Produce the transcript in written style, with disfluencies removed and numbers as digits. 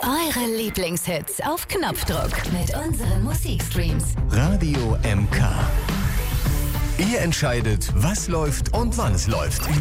Eure Lieblingshits auf Knopfdruck mit unseren Musikstreams. Radio MK. Ihr entscheidet, was läuft und wann es läuft.